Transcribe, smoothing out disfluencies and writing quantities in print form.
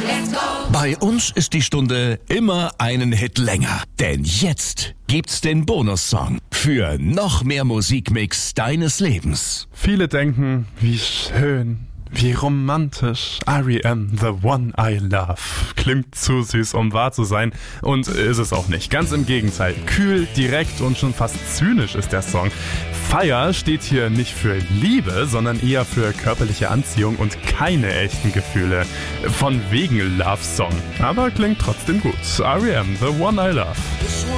Bei uns ist die Stunde immer einen Hit länger. Denn jetzt gibt's den Bonussong für noch mehr Musikmix deines Lebens. Viele denken, wie schön, wie romantisch. R.E.M., The One I Love. Klingt zu süß, um wahr zu sein. Und ist es auch nicht. Ganz im Gegenteil. Kühl, direkt und schon fast zynisch ist der Song. Fire steht hier nicht für Liebe, sondern eher für körperliche Anziehung und keine echten Gefühle. Von wegen Love Song. Aber klingt trotzdem gut. R.E.M., The One I Love.